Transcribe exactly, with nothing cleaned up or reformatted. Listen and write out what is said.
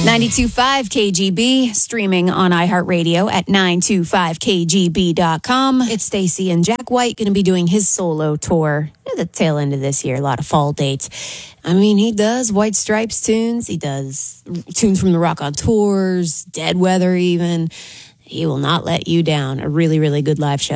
ninety-two point five K G B, streaming on iHeartRadio at nine two five K G B dot com. It's Stacy and Jack White going to be doing his solo tour at the tail end of this year. A lot of fall dates. I mean, he does White Stripes tunes. He does tunes from the Rock on Tours, Dead Weather even. He will not let you down. A really, really good live show.